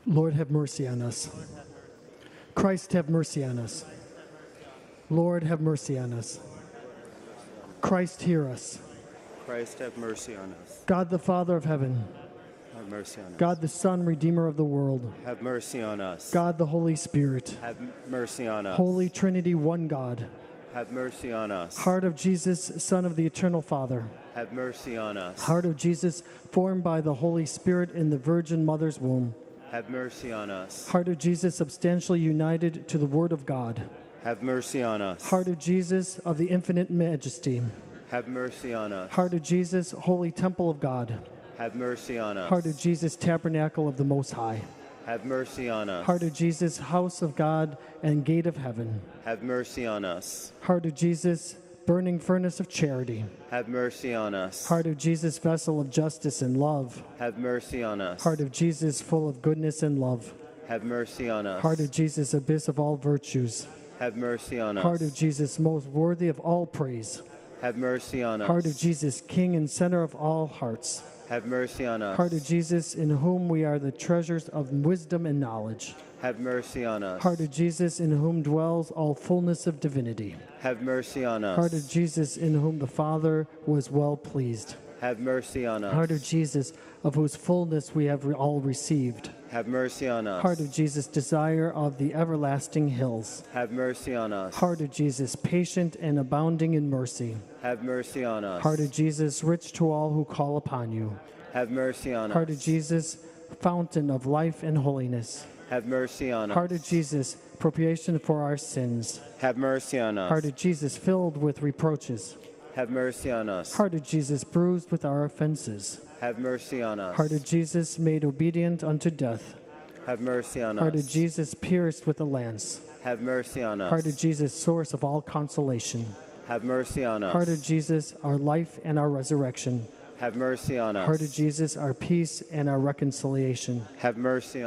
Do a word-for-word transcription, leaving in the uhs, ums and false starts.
Lord, have mercy on us. Christ, have mercy on us. Lord, have mercy on us. Christ, hear us. Christ, have mercy on us. God, the Father of heaven. Have mercy on us. God, the Son, Redeemer of the world. Have mercy on us. God, the Holy Spirit. Have mercy on us. Holy Trinity, one God. Have mercy on us. Heart of Jesus, Son of the Eternal Father. Have mercy on us. Heart of Jesus, formed by the Holy Spirit in the Virgin Mother's womb. Have mercy on us. Heart of Jesus, substantially united to the Word of God. Have mercy on us. Heart of Jesus, of the infinite majesty. Have mercy on us. Heart of Jesus, holy temple of God. Have mercy on us. Heart of Jesus, tabernacle of the Most High. Have mercy on us. Heart of Jesus, house of God and gate of heaven. Have mercy on us. Heart of Jesus, burning furnace of charity. Have mercy on us. Heart of Jesus, vessel of justice and love. Have mercy on us. Heart of Jesus, full of goodness and love. Have mercy on us. Heart of Jesus, abyss of all virtues. Have mercy on us. Heart of Jesus, most worthy of all praise. Have mercy on us. Heart of Jesus, King and center of all hearts. Have mercy on us. Heart of Jesus, in whom we are the treasures of wisdom and knowledge. Have mercy on us. Heart of Jesus, in whom dwells all fullness of divinity. Have mercy on us. Heart of Jesus, in whom the Father was well pleased. Have mercy on us. Heart of Jesus, of whose fullness we have re- all received. Have mercy on us. Heart of Jesus, desire of the everlasting hills. Have mercy on us. Heart of Jesus, patient and abounding in mercy. Have mercy on us. Heart of Jesus, rich to all who call upon you. Have mercy on us. Heart of Jesus, fountain of life and holiness. Have mercy on us. Heart of Jesus, propitiation for our sins. Have mercy on us. Heart of Jesus, filled with reproaches. Have mercy on us. Heart of Jesus, bruised with our offenses. Have mercy on us. Heart of Jesus, made obedient unto death. Have mercy on Heart us. of Jesus, pierced with a lance. Have mercy on us. Heart of Jesus, source of all consolation. Have mercy on us. Heart of Jesus, our life and our resurrection. Have mercy on us. Heart of Jesus, our peace and our reconciliation. Have mercy